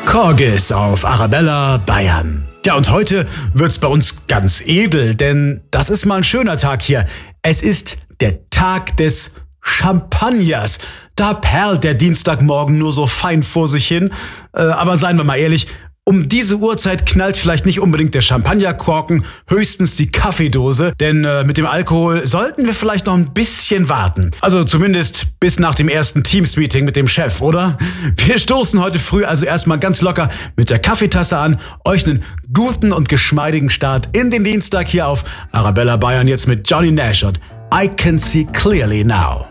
Corgis auf Arabella, Bayern. Ja, und heute wird's bei uns ganz edel, denn das ist mal ein schöner Tag hier. Es ist der Tag des Champagners. Da perlt der Dienstagmorgen nur so fein vor sich hin. Aber seien wir mal ehrlich, um diese Uhrzeit knallt vielleicht nicht unbedingt der Champagnerkorken, höchstens die Kaffeedose, denn mit dem Alkohol sollten wir vielleicht noch ein bisschen warten. Also zumindest bis nach dem ersten Teams-Meeting mit dem Chef, oder? Wir stoßen heute früh also erstmal ganz locker mit der Kaffeetasse an, euch einen guten und geschmeidigen Start in den Dienstag hier auf Arabella Bayern, jetzt mit Johnny Nash und I Can See Clearly Now.